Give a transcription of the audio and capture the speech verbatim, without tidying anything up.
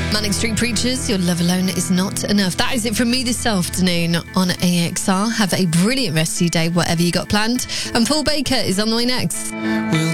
Manic Street Preachers, your love alone is not enough. That is it from me this afternoon on A X R. Have a brilliant rest of your day, whatever you got planned. And Paul Baker is on the way next.